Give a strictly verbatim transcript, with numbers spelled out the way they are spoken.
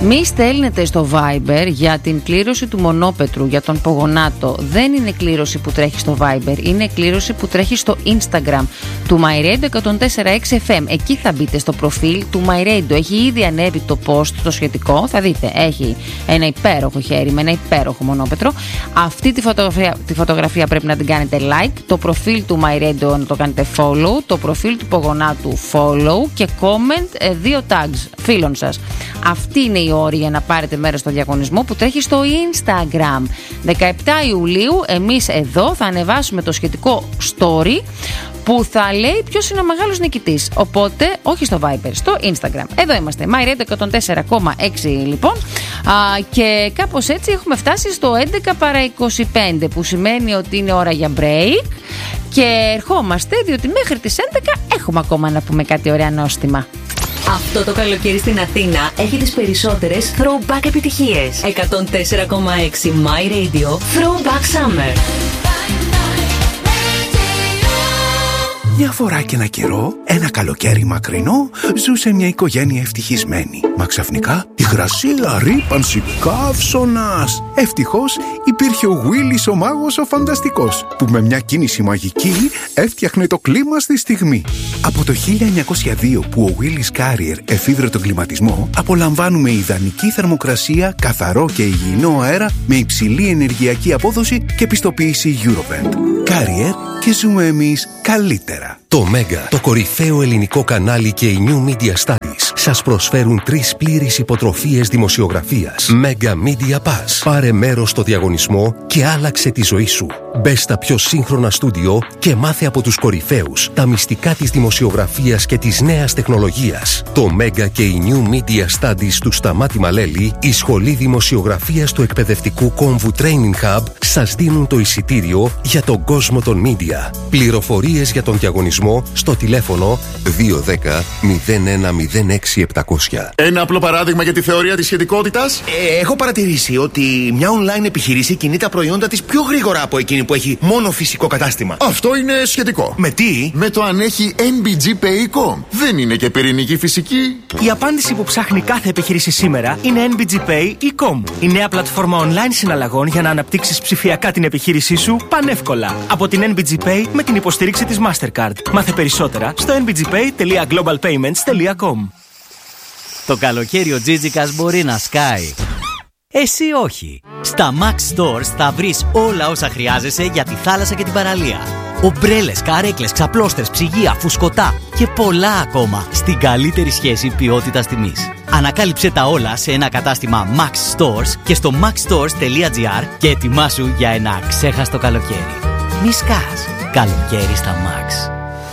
Μη στέλνετε στο Viber για την κλήρωση του μονόπετρου για τον Πογονάτο. Δεν είναι κλήρωση που τρέχει στο Viber, είναι κλήρωση που τρέχει στο Instagram του MyRadio εκατόν τέσσερα κόμμα έξι εφ εμ. Εκεί θα μπείτε στο προφίλ του MyRadio. Έχει ήδη ανέβει το post το σχετικό. Θα δείτε, έχει ένα υπέροχο χέρι με ένα υπέροχο μονόπετρο. Αυτή τη φωτογραφία, τη φωτογραφία πρέπει να την κάνετε like. Το προφίλ του MyRadio να το κάνετε follow. Το προφίλ του Πογονάτου follow. Και comment ε, δύο tags φίλων σας. Αυτή είναι η όρη για να πάρετε μέρος στο διαγωνισμό που τρέχει στο Instagram. δεκαεπτά Ιουλίου εμείς εδώ θα ανεβάσουμε το σχετικό story που θα λέει ποιος είναι ο μεγάλος νικητής. Οπότε, όχι στο Viber, στο Instagram. Εδώ είμαστε, MyRadio εκατόν τέσσερα κόμμα έξι λοιπόν. Α, και κάπως έτσι έχουμε φτάσει στο έντεκα παρά είκοσι πέντε, που σημαίνει ότι είναι ώρα για break. Και ερχόμαστε, διότι μέχρι τις έντεκα έχουμε ακόμα να πούμε κάτι ωραία νόστιμα. Αυτό το καλοκαίρι στην Αθήνα έχει τις περισσότερες throwback επιτυχίες. εκατόν τέσσερα κόμμα έξι My Radio Throwback Summer. Μια φορά και ένα καιρό, ένα καλοκαίρι μακρινό, ζούσε μια οικογένεια ευτυχισμένη. Μα ξαφνικά, υγρασία, ρύπανση, καύσωνας. Ευτυχώς υπήρχε ο Γουίλις ο μάγος ο φανταστικός, που με μια κίνηση μαγική έφτιαχνε το κλίμα στη στιγμή. Από το χίλια εννιακόσια δύο που ο Willis Carrier εφήβρε τον κλιματισμό, απολαμβάνουμε ιδανική θερμοκρασία, καθαρό και υγιεινό αέρα με υψηλή ενεργειακή απόδοση και πιστοποίηση Eurovent. Carrier, και ζούμε εμείς καλύτερα. Το Mega, το κορυφαίο ελληνικό κανάλι και η New Media Studies σας προσφέρουν τρεις πλήρεις υποτροφίες δημοσιογραφίας. Mega Media Pass. Πάρε μέρος στο διαγωνισμό και άλλαξε τη ζωή σου. Μπες στα πιο σύγχρονα στούντιο και μάθε από τους κορυφαίους τα μυστικά της δημοσιογραφίας και της νέας τεχνολογίας. Το Mega και η New Media Studies του Σταμάτη Μαλέλη, η σχολή δημοσιογραφίας του εκπαιδευτικού κόμβου Training Hub, σας δίνουν το εισιτήριο για τον κόσμο των media. Πληροφορίες για τον διαγωνισμό στο τηλέφωνο δύο ένα μηδέν μηδέν ένα μηδέν έξι επτακόσια. Ένα απλό παράδειγμα για τη θεωρία της σχετικότητας. Ε, έχω παρατηρήσει ότι μια online επιχείρηση κινεί τα προϊόντα της πιο γρήγορα από εκείνη που έχει μόνο φυσικό κατάστημα. Αυτό είναι σχετικό. Με τι? Με το αν έχει εν μπι τζι Pay.com. Δεν είναι και πυρηνική φυσική. Η απάντηση που ψάχνει κάθε επιχείρηση σήμερα είναι εν μπι τζι Pay.com. Η νέα πλατφόρμα online συναλλαγών για να αναπτύξεις ψηφιακά την επιχείρησή σου πανεύκολα. Από την εν μπι τζι Pay με την υποστήριξη της Mastercard. Μάθε περισσότερα στο εν μπι τζι pay τελεία global payments τελεία com. Το καλοκαίρι ο Τζίτζικας μπορεί να σκάει. Εσύ όχι. Στα Max Stores θα βρεις όλα όσα χρειάζεσαι για τη θάλασσα και την παραλία. Ομπρέλες, καρέκλες, ξαπλώστρες, ψυγεία, φουσκωτά και πολλά ακόμα στην καλύτερη σχέση ποιότητας τιμής. Ανακάλυψε τα όλα σε ένα κατάστημα Max Stores και στο max stores τελεία gr και ετοιμάσου για ένα ξέχαστο καλοκαίρι. Μη σκάς. Καλοκαίρι στα Max.